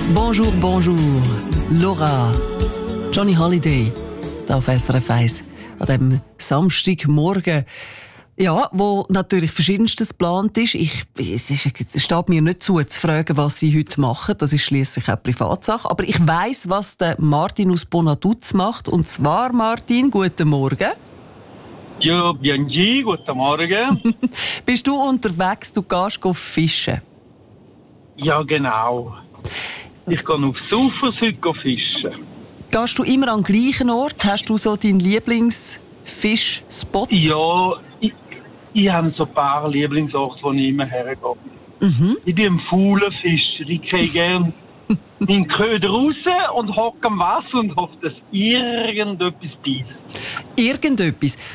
Bonjour, bonjour. Laura. Johnny Holiday. Da auf SRF 1. An diesem Samstagmorgen. Ja, wo natürlich Verschiedenstes geplant ist. Es steht mir nicht zu fragen, was sie heute machen. Das ist schliesslich auch Privatsache. Aber ich weiss, was der Martin aus Bonaduz macht. Und zwar, Martin, guten Morgen. Ja, Bianchi, guten Morgen. Bist du unterwegs? Du gehst fischen? Ja, genau. Ich gehe aufs Ufer heute fischen. Gehst du immer an den gleichen Ort? Hast du so deinen Lieblingsfischspot? Ja, ich habe so ein paar Lieblingsorte, wo ich immer hergehe. Ich bin ein fauler Fischer. Ich gehe gerne meinen Köder raus und hocke am Wasser und hoffe, dass irgendetwas beißt. Irgendetwas.